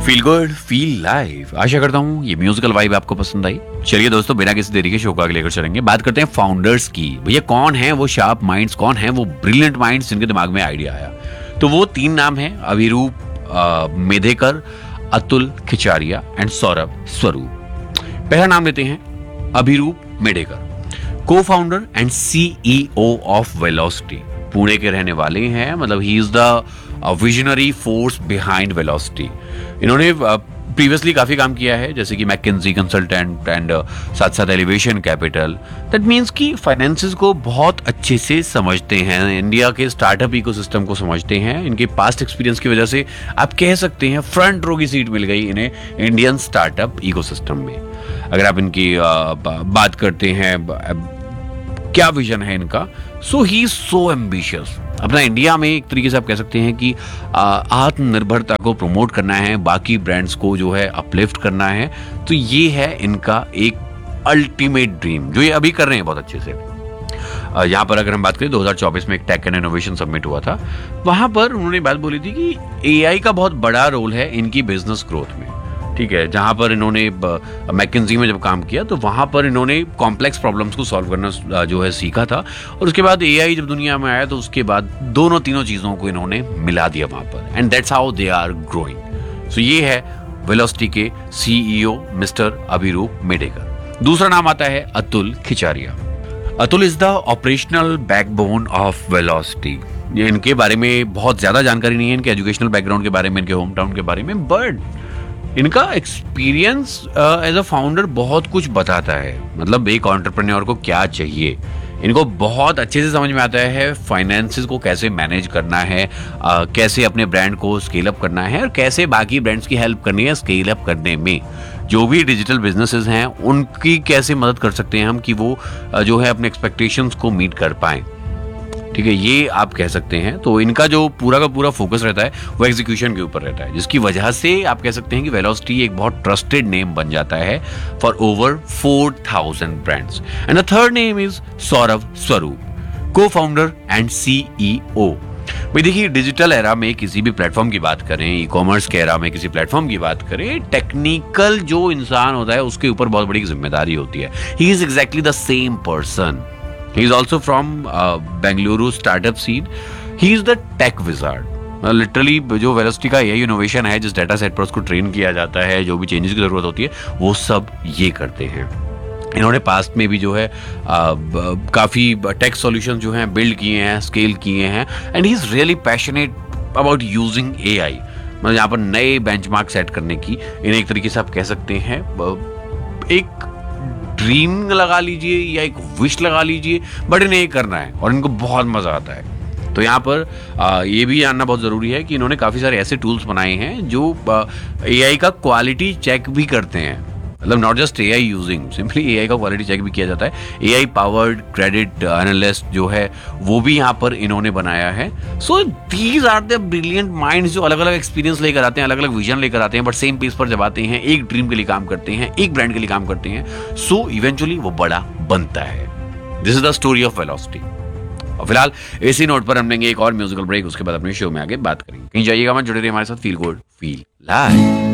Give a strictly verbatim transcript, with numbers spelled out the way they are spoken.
Feel good feel live. आशा करता हूँ ये म्यूजिकल वाइब आपको पसंद आई। चलिए दोस्तों, बिना किसी देरी के शो को आगे लेकर चलेंगे। बात करते हैं फाउंडर्स की। भैया कौन है वो शार्प माइंड्स, कौन है वो ब्रिलियंट माइंड्स जिनके दिमाग में आइडिया आया? तो वो तीन नाम है, अभिरूप मेधेकर, अतुल खिचारिया एंड सौरभ स्वरूप। पहला नाम लेते हैं अभिरूप मेढेकर, को founder and CEO of velocity. Pune के रहने वाले हैं, मतलब he is the visionary force behind velocity. इन्होंने प्रीवियसली काफी काम किया है, जैसे कि मैकेंजी कंसल्टेंट एंड साथ साथ एलिवेशन कैपिटल। दैट मीन्स कि फाइनेंसेस को बहुत अच्छे से समझते हैं, इंडिया के स्टार्टअप इकोसिस्टम को समझते हैं। इनके पास्ट एक्सपीरियंस की वजह से आप कह सकते हैं फ्रंट रो की सीट मिल गई इन्हें इंडियन स्टार्टअप इकोसिस्टम में। अगर आप इनकी बात करते हैं क्या विजन है इनका, सो ही इज सो एम्बिशियस। अपना इंडिया में एक तरीके से आप कह सकते हैं कि आत्मनिर्भरता को प्रमोट करना है, बाकी ब्रांड्स को जो है अपलिफ्ट करना है। तो ये है इनका एक अल्टीमेट ड्रीम, जो ये अभी कर रहे हैं बहुत अच्छे से। यहाँ पर अगर हम बात करें दो हज़ार चौबीस में एक टेक एंड इनोवेशन समिट हुआ था, वहां पर उन्होंने बात बोली थी कि एआई का बहुत बड़ा रोल है इनकी बिजनेस ग्रोथ में। ठीक है, जहां पर इन्होंने मैकेंजी में जब काम किया तो वहां पर इन्होंने कॉम्प्लेक्स प्रॉब्लम्स को सॉल्व करना जो है सीखा था, और उसके बाद एआई जब दुनिया में आया तो उसके बाद दोनों तीनों चीजों को इन्होंने मिला दिया वहां पर, and that's how they are growing. सो ये है वेलोसिटी के सीईओ मिस्टर अभिरूप मेढेकर। दूसरा नाम आता है Atul खिचारिया। Atul is the operational backbone of velocity. ये इनके बारे में बहुत ज्यादा जानकारी नहीं है, इनके एजुकेशनल बैकग्राउंड के बारे में, इनके होम टाउन के बारे में, बट इनका एक्सपीरियंस एज अ फाउंडर बहुत कुछ बताता है। मतलब एक एंटरप्रेन्योर को क्या चाहिए, इनको बहुत अच्छे से समझ में आता है फाइनेंसेस को कैसे मैनेज करना है, uh, कैसे अपने ब्रांड को स्केल अप करना है, और कैसे बाकी ब्रांड्स की हेल्प करनी है स्केल अप करने में। जो भी डिजिटल बिजनेसेस हैं उनकी कैसे मदद कर सकते हैं हम कि वो uh, जो है अपने एक्सपेक्टेशंस को मीट कर पाएं। ठीक है, ये आप कह सकते हैं। तो इनका जो पूरा का पूरा फोकस रहता है वो एग्जीक्यूशन के ऊपर रहता है, जिसकी वजह से आप कह सकते हैं कि वेलोसिटी एक बहुत ट्रस्टेड नेम बन जाता है for over four thousand brands. And the third name is Saurabh स्वरूप, को फाउंडर एंड सीईओ। भाई देखिए, डिजिटल एरा में किसी भी प्लेटफॉर्म की बात करें, ई कॉमर्स के एरा में किसी प्लेटफॉर्म की बात करें, टेक्निकल जो इंसान होता है उसके ऊपर बहुत बड़ी जिम्मेदारी होती है। He is exactly the same person. He is also from uh, Bengaluru startup seed. He is the tech wizard. Literally uh, जो वेलोसिटी का एआई इनोवेशन है, जिस डाटा सेट पर उसको ट्रेन किया जाता है, जो भी चेंजेस की जरूरत होती है, वो सब ये करते हैं। इन्होंने पास्ट में भी जो है uh, काफी टेक सॉल्यूशंस जो हैं बिल्ड किए हैं, स्केल किए हैं, and he is really passionate about using AI. मतलब यहाँ पर नए बेंचमार्क सेट करने की इन्हें एक तरीके से आप कह सकते हैं एक ड्रीम लगा लीजिए या एक विश लगा लीजिए, बट इन्हें ये करना है और इनको बहुत मजा आता है। तो यहाँ पर आ, ये भी जानना बहुत जरूरी है कि इन्होंने काफी सारे ऐसे टूल्स बनाए हैं जो एआई का क्वालिटी चेक भी करते हैं। मतलब not just AI using, simply AI का क्वालिटी चेक भी किया जाता है। एआई पावर्ड क्रेडिट एनालिस्ट जो है वो भी यहाँ पर इन्होंने बनाया है। So these are the brilliant minds जो अलग अलग एक्सपीरियंस लेकर आते हैं, अलग अलग विजन लेकर आते हैं, बट सेम पेज पर जब आते हैं, एक ड्रीम के लिए काम करते हैं, एक ब्रांड के लिए काम करते हैं, सो इवेंचुअली वो बड़ा बनता है। This is the story of velocity. और फिलहाल इसी नोट पर हम लेंगे एक और म्यूजिकल ब्रेक, उसके बाद अपने शो में आगे बात करेंगे। कहीं जाइएगा मत, जुड़े रहिए हमारे साथ। Feel good feel live.